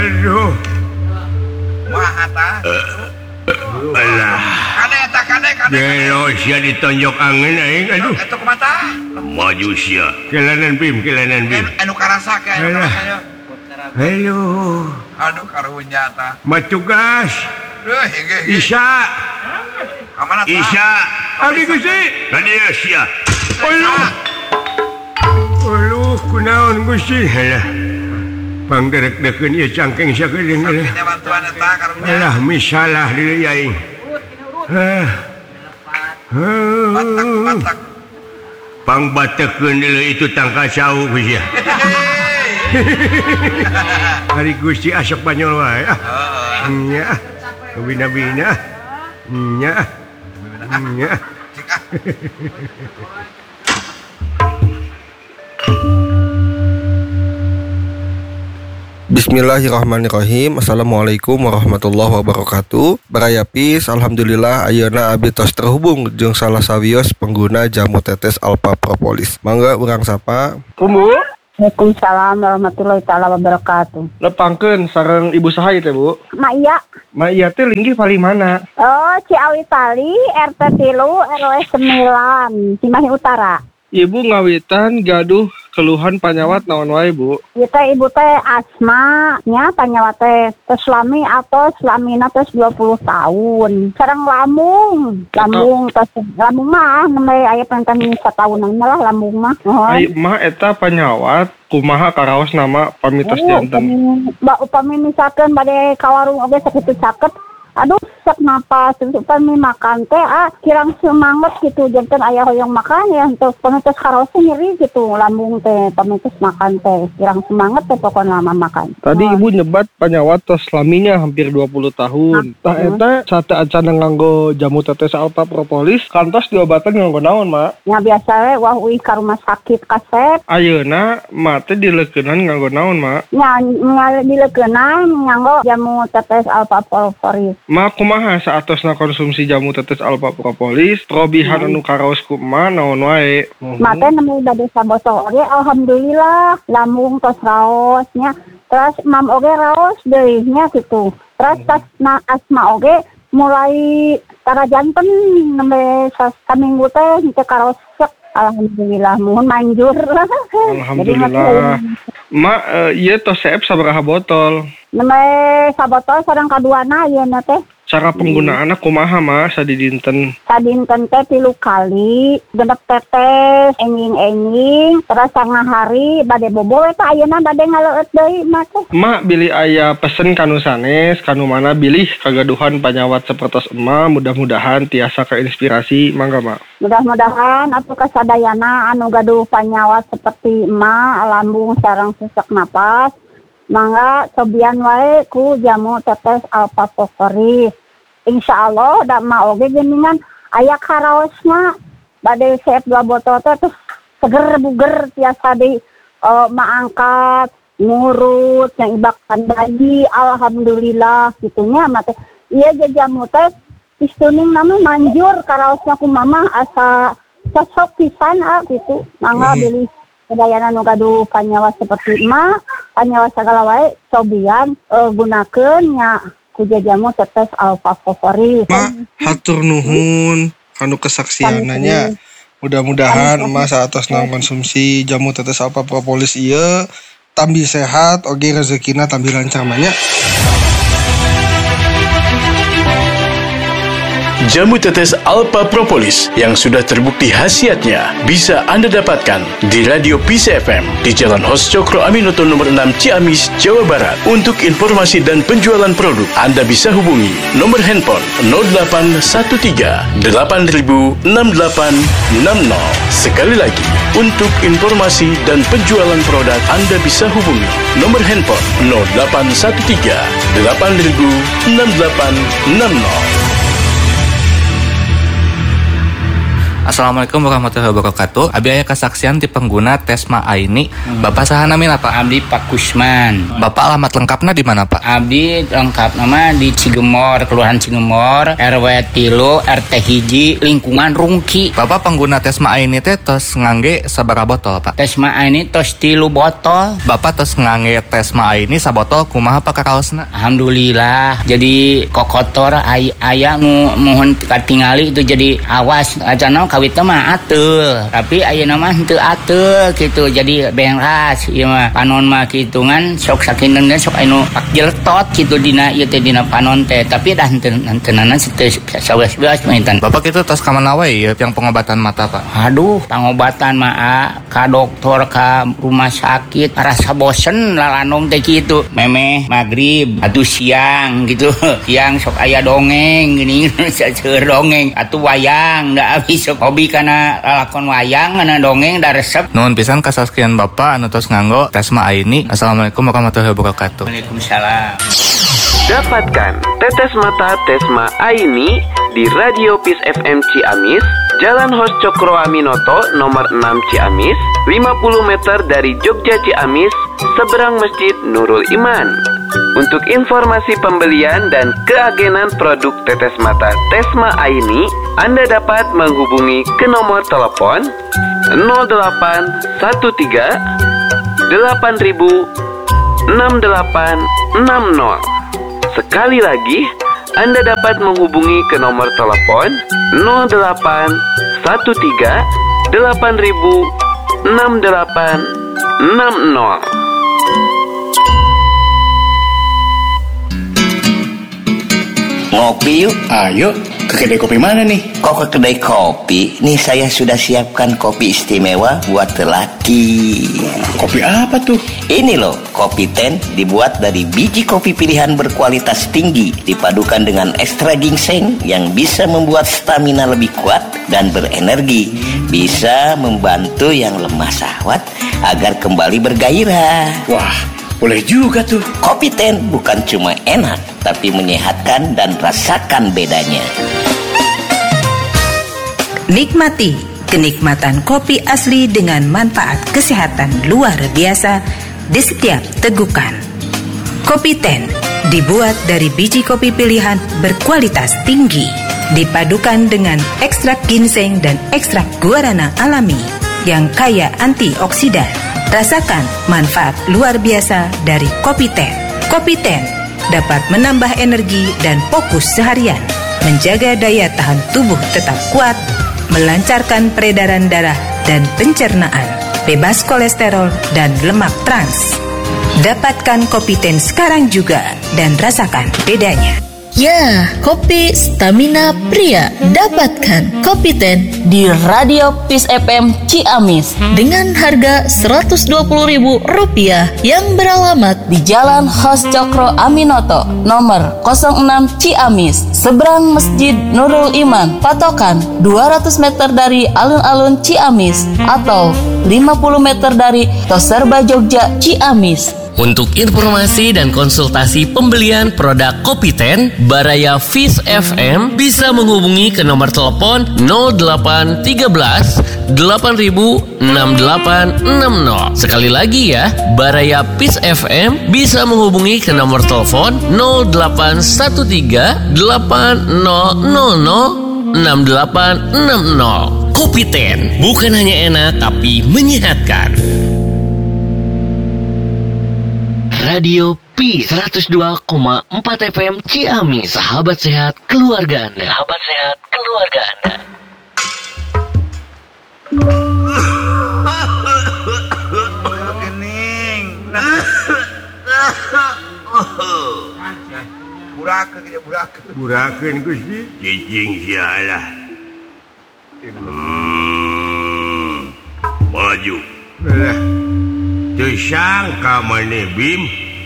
Aduh. Mahata. Alah. Kane. Gelo sia ditonjok angin aing aduh. Itu kumata. Maju sia. Kelanan bim. Anu karasa ke anu karasa. Halo. Aduh karunya ta. Matugas. Isya. Kamana ta? Isya. Abi Gusti. Nadia sia. Aduh, kunaon Gusti? Halah. Pangderek-dekeun ieu cangkeng sia geudeung Ini bantuan eta karunya. Alah misalah deui aing. Batak. Pangbatekeun deui itu tangka sau Gusti. Hari Gusti asok banyol wae. Nya. Bina-bina. Nya. Bismillahirrahmanirrahim. Assalamualaikum warahmatullahi wabarakatuh. Baraya Pis, alhamdulillah ayeuna abdi tos terhubung jeung salah sawios pengguna jamu tetes Alpha Propolis. Mangga urang sapa. Kumbu, Waalaikumsalam warahmatullahi taala wabarakatuh. lepangkeun sareng ibu saha ieu teh, Bu? Mak iya. Ma iya teh linggih pali mana? Oh, Ciawi Tali, RT 3, RW 9, Cimahi Utara. Ibu ngawitan gaduh keluhan panyawat naon wae, Bu? Ieu teh ibu teh asma nya panyawat teh selami atau selamina teh 20 tahun. Sareng lambung mah nembe aya pengen satahunan lah lambung mah. Ai mah eta panyawat kumaha karaos nama pamitos janten. Upami misalkan bade ka warung oge sakitu caket. Aduh, sak napas, upami makan teh kirang semangat gitu, janten aya hoyong makan ya untuk pamitos karosnya nyeri gitu, lambung teh pamitos makan teh kirang semangat teh pokoknya lama makan. Tadi ibu nyebat panyawat tos laminya hampir 20 tahun. Tah eta sate acan nganggo jamu tetes Alpha Propolis, kantos diobatan nganggo naon, Mak? Ya biasa we wah uih ka rumah sakit kasep. Ayeuna mah teh dileukeunnan nganggo naon, Mak? Ya dileukeunnan nganggo jamu tetes Alpha Propolis. Ma kumaha saatosna konsumsi jamu tetes Alpha Propolis, probihan anu karaos kumaha naon wae. Mate nemu bade sabotol oge alhamdulillah lambung tos raosnya. Terus mam oge raos deui nya gitu. Terus tas asma oge mulai tara janten nembe saminggu teh henteu karaos sek. Alhamdulillah mohon manjur. Alhamdulillah. Ma ieu tos seep sabaraha botol? Nembe sabotol sareng kaduana ieu na teh. Cara penggunaanna kumaha, Ma, sadidinten? Sadinten teh 3 kali, genep tetes, enging-enging, terus tengah hari bade bobo eta ayeuna bade ngaleueut deui mah teh. Ma bilih aya pesen kanu sanes, kanu mana bilih kagaduhan panyawat sapertos emma, mudah-mudahan tiasa keinspirasi, mangga, Ma. Mudah-mudahan atuh kasadayana anu gaduh panyawat seperti emak, lambung sareng sesak napas, mangga cobian wae ku jamu tetes Alpha Propolis. Insyaallah da mah oge geuningan aya karaosna bade seep 2 botol teh terus seger buger tiasa deui maangkat ngurut yang ibakan bayi alhamdulillah gitunya mah teh ieu jamu teh istuning nama manjur karaosna ku mama asa cocok pisan gitu mangga beli sedayana nu gaduh panyawat seperti emak panyawat sagala wae cobian gunakeun nya ku jamu tetes Alpha Propolis. Ma, hatur nuhun kanu kesaksiananya. Mudah-mudahan emas saatosna konsumsi jamu tetes Alpha Propolis ieu tambi sehat oge rezekina tambi lancar nya. Jamu tetes Alpha Propolis yang sudah terbukti khasiatnya bisa Anda dapatkan di Radio Peace FM di Jalan Hos Cokro Aminoto nomor 6 Ciamis, Jawa Barat. Untuk informasi dan penjualan produk, Anda bisa hubungi nomor handphone 0813 8000 6860. Sekali lagi, untuk informasi dan penjualan produk, Anda bisa hubungi nomor handphone 0813 8000 6860. Assalamualaikum warahmatullahi wabarakatuh. Abi aya kesaksian di pengguna Tesma Aini. Bapak saha namina Pak? Abdi Pak Kusman. Bapak alamat lengkapnya di mana Pak? Abdi lengkap nama di Cigemor, Kelurahan Cigemor, RW 3, RT 1, lingkungan Rungki. Bapak pengguna Tesma Aini teh tos ngangge sabaraha botol Pak? Tesma Aini tos 3 botol. Bapak tos ngangge Tesma Aini sabotol kumaha Pak kakaosna? Alhamdulillah. Jadi kokotor aya mohon katingali itu jadi awas acana kawit mah atul. Tapi ayeuna mah henteu atul gitu. Jadi beras ieu mah panon mah kitungan sok sakinten sok anu pak jeltot gitu dina ieu teh dina panon teh. Tapi dah henteunan saweas-weas mah intan. Bapak itu tos ka mana wae ya yang pengobatan mata Pak? Aduh, pengobatan mah ka dokter ka rumah sakit rasa bosen lalanong teh kitu. Memeh magrib atuh siang gitu. Siang sok aya dongeng gini saeur dongeng atuh wayang da abis sok hobi kana lakon wayang kana dongeng da resep. Nuhun pisan kasaskian Bapak anu tos nganggo Tesma Aini. Assalamualaikum warahmatullahi wabarakatuh. Waalaikumsalam. Dapatkan tetes mata Tesma Aini di Radio Peace FM Ciamis, Jalan Hos Cokro Aminoto nomor 6 Ciamis, 50 meter dari Jogja Ciamis, seberang Masjid Nurul Iman. Untuk informasi pembelian dan keagenan produk tetes mata Tesma Aini, Anda dapat menghubungi ke nomor telepon 0813 8000 6860. Sekali lagi, Anda dapat menghubungi ke nomor telepon 0813 8000 6860. Ngopi yuk. Ayo, ke kedai kopi mana nih? Kok ke kedai kopi? Nih saya sudah siapkan kopi istimewa buat lelaki. Kopi apa tuh? Ini loh, kopi ten dibuat dari biji kopi pilihan berkualitas tinggi, dipadukan dengan ekstra ginseng yang bisa membuat stamina lebih kuat dan berenergi. Bisa membantu yang lemah syahwat agar kembali bergairah. Wah, boleh juga tuh. Kopi ten bukan cuma enak, tapi menyehatkan dan rasakan bedanya. Nikmati kenikmatan kopi asli dengan manfaat kesehatan luar biasa di setiap tegukan. Kopi ten dibuat dari biji kopi pilihan berkualitas tinggi, dipadukan dengan ekstrak ginseng dan ekstrak guarana alami yang kaya antioksidan. Rasakan manfaat luar biasa dari kopi ten. Kopi ten dapat menambah energi dan fokus seharian, menjaga daya tahan tubuh tetap kuat, melancarkan peredaran darah dan pencernaan, bebas kolesterol dan lemak trans. Dapatkan kopi ten sekarang juga dan rasakan bedanya. Ya, kopi stamina pria. Dapatkan kopi ten di Radio Peace FM Ciamis dengan harga Rp120.000 yang beralamat di Jalan Hos Cokro Aminoto nomor 06 Ciamis, seberang Masjid Nurul Iman, patokan 200 meter dari alun-alun Ciamis atau 50 meter dari Toserba Jogja Ciamis. Untuk informasi dan konsultasi pembelian produk Kopi Ten Baraya Peace FM bisa menghubungi ke nomor telepon 0813 8000 6860. Sekali lagi ya, Baraya Peace FM bisa menghubungi ke nomor telepon 0813 8000 6860. Kopi Ten bukan hanya enak tapi menyehatkan. Radio P 102,4 FM Ciamis, sahabat sehat keluarga Anda. Sahabat sehat keluarga Anda. Kening. Burakeun Gusti. Cicing sialah. Maju. Lah. Teu sangka maneh Bim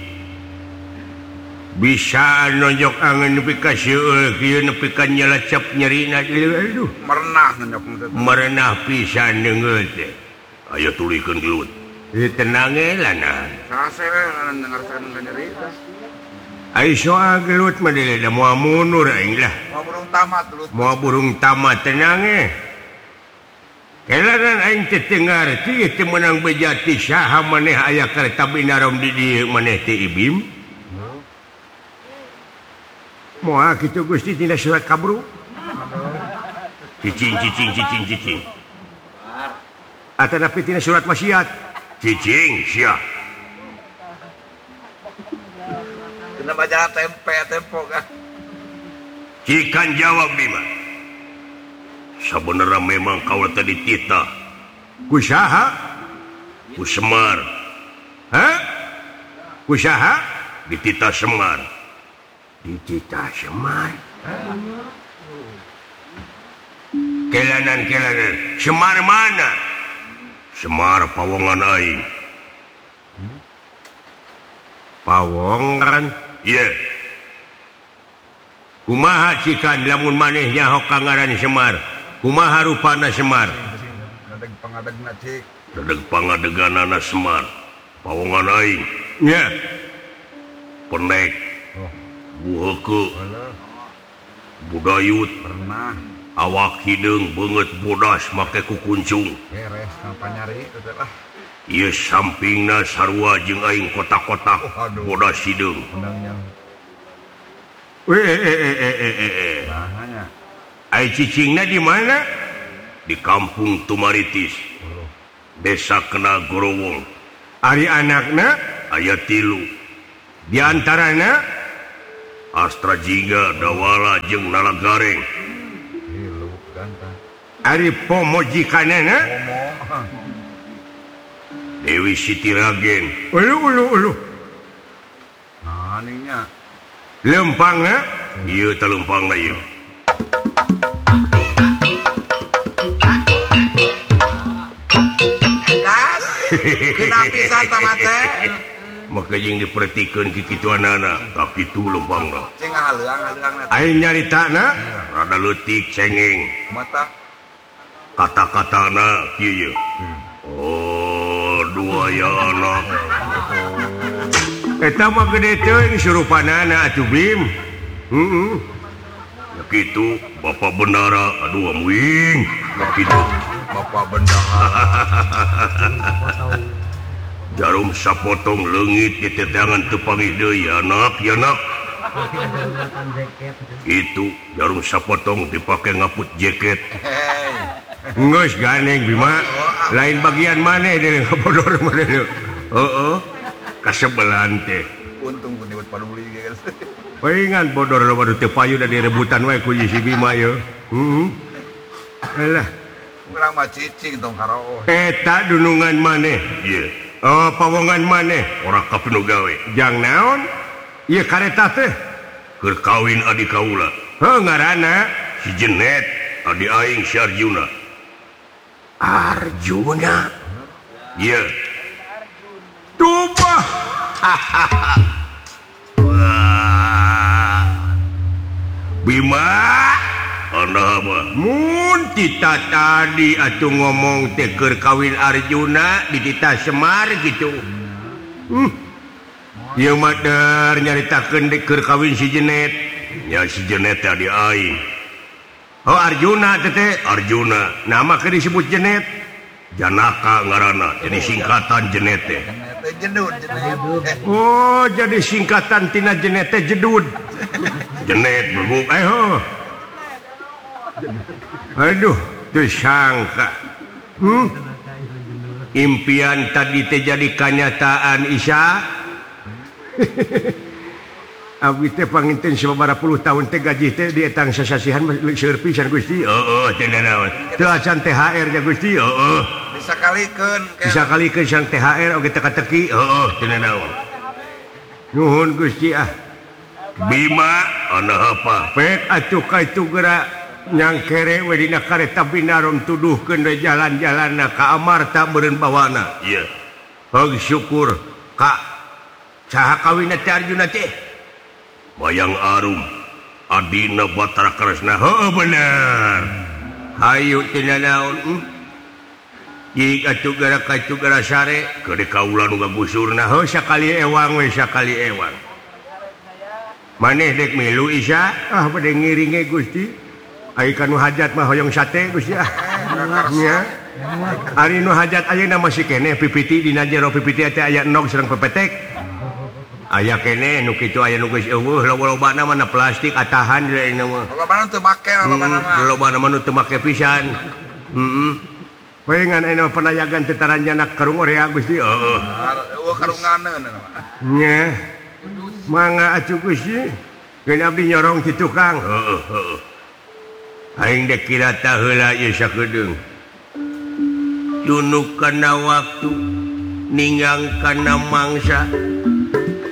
bisa nonjok angan nepi ka seueul kieu nepi ka nyelacap nyerina aduh merenah pisan deungeuh teh aya tulikeun gelut ieu tenang elana Sasewe dengarkan nyerita. ai soal gelut mah da moal mundur aing lah Mau burung tamat dulu. moal burung tamat tenang Kelaran aing teh teu ngarti teu meunang bejati saha maneh aya kareta binarom di dieu maneh teh Ibim. Moal kitu Gusti tina surat kabru. Cicing. Atanapi tina surat wasiat. Cicing sia. Tina baca tempo kan. Cikan jawab Bima. Sabenerna memang kaula tadi dititah. Ku saha? Ku Semar. Hah? Ku saha? Dititah Semar. Dititah Semar. Kelanan. Semar mana? Semar pawongan aing. Pawongan? Iya. Kumaha cikan lamun maneh nyaho kangaran Semar? Kumaha rupana Semar? Dadeg pangadeganana Semar. Pawongan aing. Nya. Penek. Buheukeut. Budayut. Pernah. Awak hideung beungeut bodas make kukuncung. Beres panyari teh lah. Ieu sampingna sarua jeung aing kotak-kotak bodas hideung. Ai cicingna di mana? Di kampung Tumaritis. Desa Kena Gorowong. Ari anakna aya 3. Di antarana Astra Jingga, Dawala jeung Nalagareng. Ari pomojikanana Dewi Siti Ragen. Ulu. Nah, aninya. Lempangna? Ieu teh lempangna ieu. Kena pisan tamate. Maka yang diperhatikan kitu anana, tapi itu lempangna. Cing haleang Aing nyaritana rada leutik cengeng. Mata kata-katana kieu. Oh, 2 ya anak. Eta mah gede teuing surupanana atuh Bim. Ya kitu Bapak Bendara, aduh amuing. Ya kitu Bapak Bendara. Jarum sapotong leungit di tetangan teu pangih deui anak, ya nak. Itu jarum sapotong dipake ngaput jaket. Geus ganeng Bima. Lain bagian maneh deui bodor maneh. Heeh. Kasebelan teh. Untung pun dibuat paduli geus. Paingan bodor lo baru teu payu da direbutan wae ku si Bima ye. Alah. Urang mah cicing tong karoo. Eta dunungan maneh. Ieu. Oh, pawongan maneh. Ora kapinu gawe. Jang naon? Ieu kareta teh keur kawin adik kaula. Heuh ngaranna si Jenet, adi aing si Arjuna. Arjuna? Iya. Tubah. Bima, anda apa? Mun kita tadi atuh ngomong teh keur kawin Arjuna di Tita Semar gitu. Ieu mah nyaritakeun keur kawin si Jenet. Ya si Jenet tadi aing. Oh Arjuna teh Arjuna. Nama keur disebut Jenet. Janaka ngaranna, jadi singkatan Jenet teh. Jedud. Oh, jadi singkatan tina Jenet teh jedud. Jenet berbuk. Aduh, teu sangka. Impian tadi teh jadi kenyataan Isya. Abi teh panginten sababaraha puluh tahun teh gaji teh dietang sasasihan seueur pisan Gusti. Heeh, teh naon. Teu acan THR nya Gusti. Heeh. Bisa kalikeun sang THR oge teka-teki. Heeh, teh naon. Nuhun Gusti ah. Bima ana apa? Pek atuh ka itu geura nyangkere we dina kareta binarom tuduhkeun we jalan-jalanna ka Amarta meureun bawana. Ieu. Hog syukur ka saha kawinna teh Arjuna teh? Bayang Arum, adina Batara Kresna. Heuh bener. Hayu tina naon? Jig atuh gara sare ke kaula nu gagusurna. Heuh sakali ewang we sakali ewang. Maneh dek milu Isya? Ah bade ngiringe Gusti. Ai kanu hajat mah hoyong sate Gusti ah. Nya, Ari nu hajat ayeuna masih kene pipiti dina jero pipiti teh aya nog sareng pepetek. Aya kene nu kitu aya nu geus eueuh loba-lobana mana plastik atahan deui mah. Lobana teu make lobana mah. Lobana mah nu teu make pisan. Pengen aya penayagan teu taranjana karung orea Gusti. Heeh. Karunganeun Nya. Mangga atuh Gusti. Keun abdi nyorong ti tukang. Heeh. Aing dek kira tah heula ieu sakedeung. Junuk kana waktu ninggang kana mangsa